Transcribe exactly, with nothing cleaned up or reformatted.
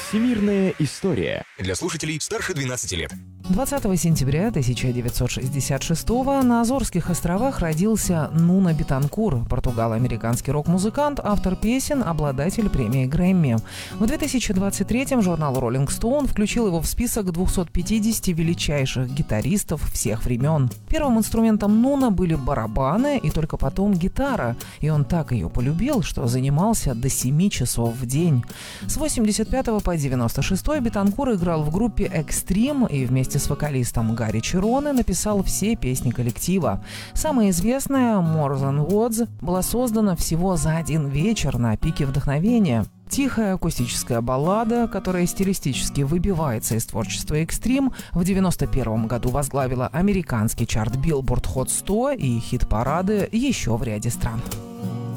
Всемирная история. Для слушателей старше двенадцати лет. двадцатого сентября тысяча девятьсот шестьдесят шестого на Азорских островах родился Нуно Бетанкур, португало-американский рок-музыкант, автор песен, обладатель премии Грэмми. В две тысячи двадцать третьем журнал Rolling Stone включил его в список двухсот пятидесяти величайших гитаристов всех времен. Первым инструментом Нуно были барабаны и только потом гитара, и он так ее полюбил, что занимался до семи часов в день. С восемьдесят пятого по девяносто шестой Бетанкур играл в группе Extreme и вместе с вокалистом Гарри Чироне написал все песни коллектива. Самая известная «More Than Words» была создана всего за один вечер на пике вдохновения. Тихая акустическая баллада, которая стилистически выбивается из творчества Extreme, в девяносто первом году возглавила американский чарт Billboard Hot сто и хит-парады еще в ряде стран.